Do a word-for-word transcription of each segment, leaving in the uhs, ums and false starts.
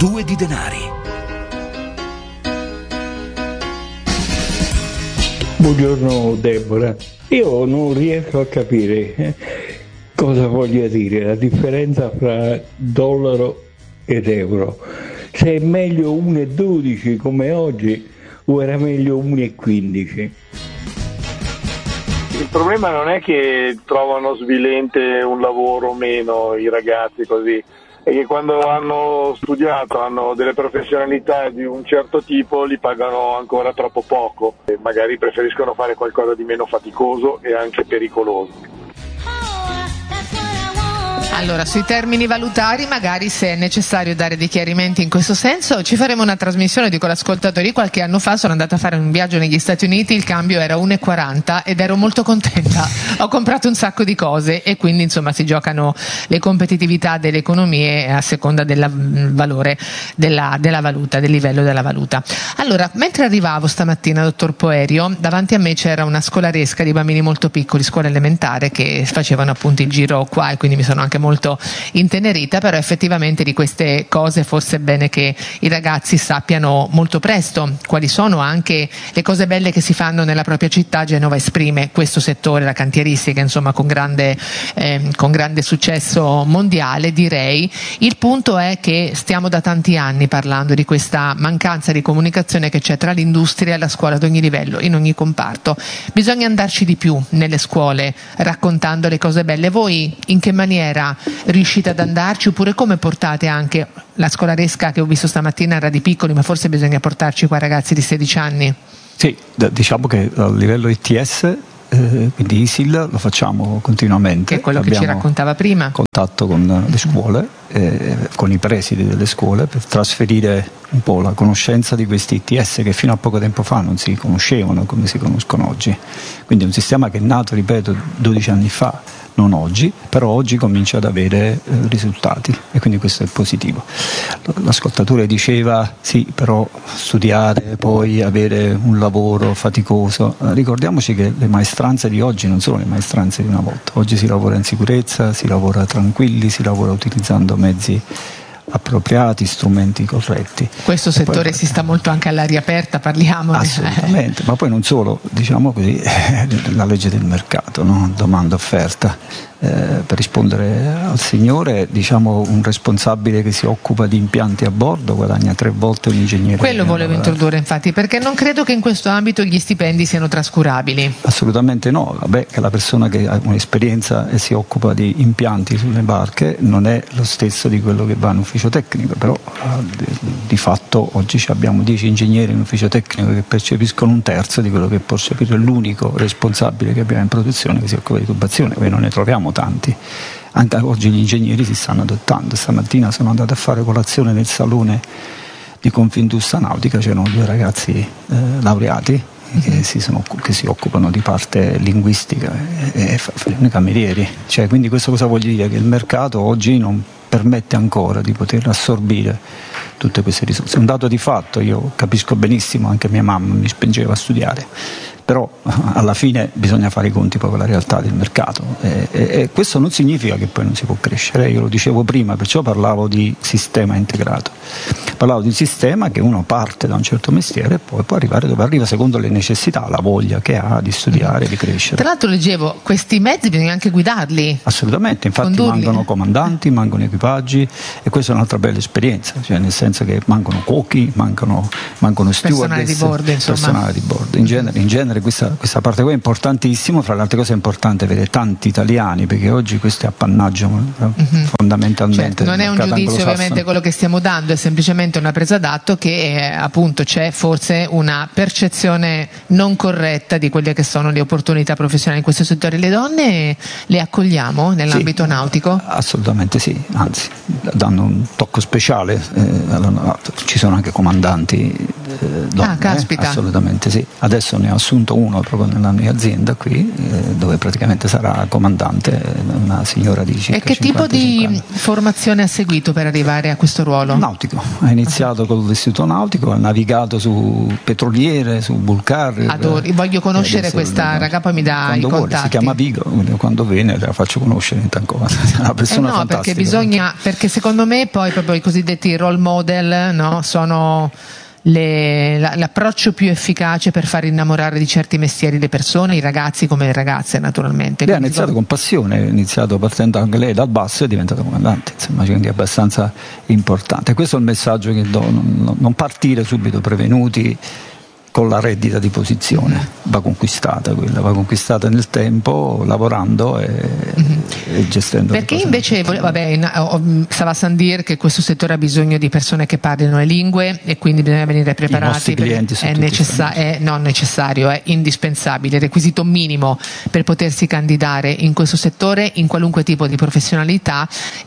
Due di denari. Buongiorno Deborah, io non riesco a capire eh, cosa voglia dire la differenza fra dollaro ed euro, se è meglio uno e dodici come oggi o era meglio uno e quindici. Il problema non è che trovano svilente un lavoro o meno i ragazzi così, è che quando hanno studiato, hanno delle professionalità di un certo tipo, li pagano ancora troppo poco e magari preferiscono fare qualcosa di meno faticoso e anche pericoloso. Allora, sui termini valutari, magari se è necessario dare dei chiarimenti in questo senso, ci faremo una trasmissione. Dico l'ascoltatori, qualche anno fa sono andata a fare un viaggio negli Stati Uniti, il cambio era uno e quaranta ed ero molto contenta, ho comprato un sacco di cose e quindi insomma si giocano le competitività delle economie a seconda del valore della, della valuta, del livello della valuta. Allora, mentre arrivavo stamattina, dottor Poerio, davanti a me c'era una scolaresca di bambini molto piccoli, scuola elementare, che facevano appunto il giro qua e quindi mi sono anche molto intenerita, però effettivamente di queste cose forse è bene che i ragazzi sappiano molto presto quali sono anche le cose belle che si fanno nella propria città. Genova esprime questo settore, la cantieristica, insomma con grande, eh, con grande successo mondiale, direi. Il punto è che stiamo da tanti anni parlando di questa mancanza di comunicazione che c'è tra l'industria e la scuola ad ogni livello, in ogni comparto. Bisogna andarci di più nelle scuole raccontando le cose belle. Voi in che maniera riuscite ad andarci, oppure come portate anche la scolaresca che ho visto stamattina era di piccoli, ma forse bisogna portarci qua ragazzi di sedici anni? Sì, diciamo che a livello I T S, eh, quindi I S I L, lo facciamo continuamente. Che è quello Abbiamo che ci raccontava prima. Contatto con le scuole, eh, con i presidi delle scuole, per trasferire un po' la conoscenza di questi I T S che fino a poco tempo fa non si conoscevano come si conoscono oggi. Quindi è un sistema che è nato, ripeto, dodici anni fa, non oggi, però oggi comincia ad avere eh, risultati e quindi questo è positivo. L'ascoltatore diceva sì, però studiare, poi avere un lavoro faticoso. Eh, ricordiamoci che le maestranze di oggi non sono le maestranze di una volta. Oggi si lavora in sicurezza, si lavora tranquilli, si lavora utilizzando mezzi appropriati, strumenti corretti. Questo settore poi si sta molto anche all'aria aperta, parliamo. Assolutamente, ma poi non solo, diciamo così, la legge del mercato, no? Domanda offerta. Eh, per rispondere al signore, diciamo un responsabile che si occupa di impianti a bordo guadagna tre volte un ingegnere. Quello volevo introdurre, infatti, perché non credo che in questo ambito gli stipendi siano trascurabili. Assolutamente no. Vabbè, che la persona che ha un'esperienza e si occupa di impianti sulle barche non è lo stesso di quello che va in ufficio tecnico, però di fatto oggi abbiamo dieci ingegneri in ufficio tecnico che percepiscono un terzo di quello che può percepire l'unico responsabile che abbiamo in produzione che si occupa di tubazione. Poi non ne troviamo tanti. Anche oggi gli ingegneri si stanno adottando. Stamattina sono andato a fare colazione nel salone di Confindustria Nautica, c'erano due ragazzi eh, laureati che si, sono, che si occupano di parte linguistica e, e camerieri. Cioè, quindi questo cosa voglio dire? Che il mercato oggi non permette ancora di poter assorbire tutte queste risorse. Un dato di fatto, io capisco benissimo, anche mia mamma mi spingeva a studiare, però alla fine bisogna fare i conti poi con la realtà del mercato e, e, e questo non significa che poi non si può crescere. Io lo dicevo prima, perciò parlavo di sistema integrato, parlavo di un sistema che uno parte da un certo mestiere e poi può arrivare dove arriva secondo le necessità, la voglia che ha di studiare, di crescere. Tra l'altro leggevo, questi mezzi bisogna anche guidarli. Assolutamente, infatti condurli. Mancano comandanti, mancano equipaggi e questa è un'altra bella esperienza, cioè nel senso che mancano cuochi, mancano, mancano stewardess, personale di bordo, insomma. Personale di bordo. In genere, in genere Questa, questa parte qui è importantissima. Fra le altre cose è importante avere tanti italiani, perché oggi questo è appannaggio mm-hmm. fondamentalmente. Certo, non è un giudizio ovviamente quello che stiamo dando, è semplicemente una presa d'atto che eh, appunto c'è forse una percezione non corretta di quelle che sono le opportunità professionali in questo settore. Le donne le accogliamo nell'ambito sì, nautico? Assolutamente sì, anzi danno un tocco speciale, eh, ci sono anche comandanti donne, ah, caspita. Assolutamente sì. Adesso ne ho assunto uno proprio nella mia azienda qui, eh, dove praticamente sarà comandante, una signora di circa E che tipo di cinquanta formazione ha seguito per arrivare a questo ruolo? Nautico, ha iniziato con l'istituto nautico, ha navigato su petroliere, su bulcar. Adoro, voglio conoscere questa raga, poi mi dà quando i vuole, contatti. si chiama Vigo, quando viene la faccio conoscere in tanto, è una persona eh no, fantastica. perché bisogna, perché secondo me poi proprio i cosiddetti role model, no, sono le, la, l'approccio più efficace per far innamorare di certi mestieri le persone, i ragazzi come le ragazze naturalmente. Lei ha iniziato con passione, ha iniziato partendo anche lei dal basso e è diventata comandante, insomma, quindi è abbastanza importante. Questo è il messaggio che do, non, non partire subito prevenuti con la reddita di posizione, va conquistata quella, va conquistata nel tempo, lavorando e, mm-hmm. e gestendo. Perché invece, vabbè, stava a San dire che questo settore ha bisogno di persone che parlino le lingue e quindi bisogna venire preparati. I nostri clienti è, necessa- è non necessario, è indispensabile, il requisito minimo per potersi candidare in questo settore, in qualunque tipo di professionalità.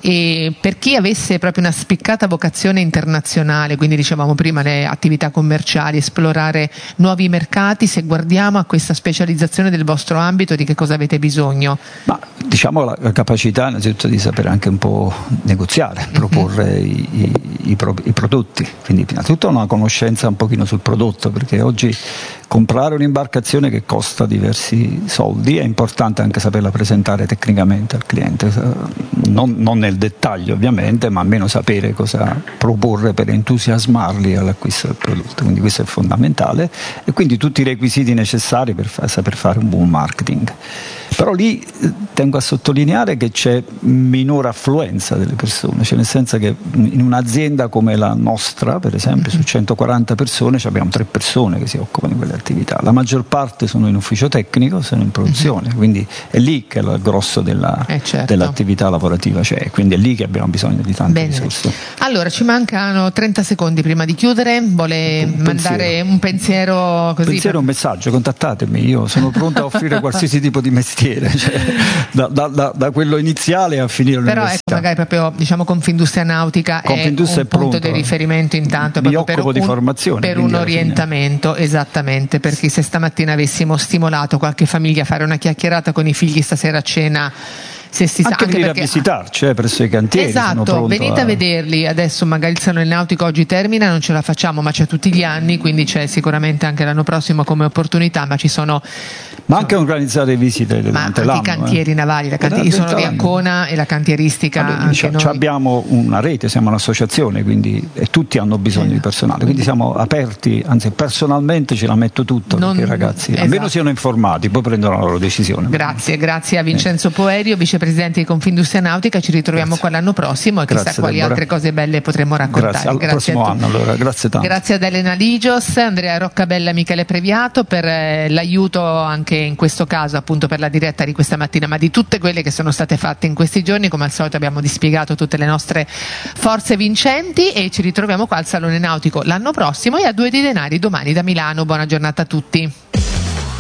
E per chi avesse proprio una spiccata vocazione internazionale, quindi dicevamo prima le attività commerciali, esplorare nuovi mercati, se guardiamo a questa specializzazione del vostro ambito, di che cosa avete bisogno? Ma diciamo la, la capacità innanzitutto di sapere anche un po' negoziare, mm-hmm. proporre i, i, i, pro, i prodotti, quindi innanzitutto una conoscenza un pochino sul prodotto, perché oggi comprare un'imbarcazione che costa diversi soldi è importante anche saperla presentare tecnicamente al cliente, non, non nel dettaglio ovviamente, ma almeno sapere cosa proporre per entusiasmarli all'acquisto del prodotto, quindi questo è fondamentale, e quindi tutti i requisiti necessari per fa- saper fare un buon marketing. Però lì tengo a sottolineare che c'è minore affluenza delle persone, cioè nel senso che in un'azienda come la nostra, per esempio, su centoquaranta persone abbiamo tre persone che si occupano di quelle attività, la maggior parte sono in ufficio tecnico, sono in produzione, quindi è lì che il grosso della, eh certo. dell'attività lavorativa c'è, quindi è lì che abbiamo bisogno di tante Bene. risorse. Allora ci mancano trenta secondi prima di chiudere, vuole un mandare pensiero. un pensiero così? Pensiero, per... un messaggio, contattatemi, io sono pronto a offrire qualsiasi tipo di mestiere. Cioè, da, da, da quello iniziale a finire però l'università. Ecco, magari proprio diciamo Confindustria Nautica Confindustria è un è punto di riferimento intanto mi per, occupo un, di formazione per un orientamento, esattamente, perché se stamattina avessimo stimolato qualche famiglia a fare una chiacchierata con i figli stasera a cena, se si anche sa, venire anche perché, a visitarci eh, presso i cantieri. esatto, venite a... a vederli. Adesso magari il Salone Nautico oggi termina, non ce la facciamo, ma c'è tutti gli anni, quindi c'è sicuramente anche l'anno prossimo come opportunità, ma ci sono ma anche organizzare visite durante ma l'anno. anche i cantieri eh. navali, la cantieri, io sono di Ancona e la cantieristica allora, anche cioè, noi. abbiamo una rete, siamo un'associazione, quindi e tutti hanno bisogno eh. di personale, quindi siamo aperti, anzi personalmente ce la metto tutto non, perché i ragazzi esatto. almeno siano informati, poi prendono la loro decisione. Grazie, grazie a Vincenzo eh. Poerio, vicepresidente di Confindustria Nautica, ci ritroviamo qua l'anno prossimo e chissà grazie, quali Deborah. altre cose belle potremo raccontare. Grazie, al grazie prossimo anno allora, grazie tanto. Grazie ad Elena Ligios, Andrea Roccabella e Michele Previato per eh, l'aiuto anche in questo caso appunto per la diretta di questa mattina, ma di tutte quelle che sono state fatte in questi giorni. Come al solito abbiamo dispiegato tutte le nostre forze vincenti e ci ritroviamo qua al Salone Nautico l'anno prossimo e a Due di Denari domani da Milano. Buona giornata a tutti.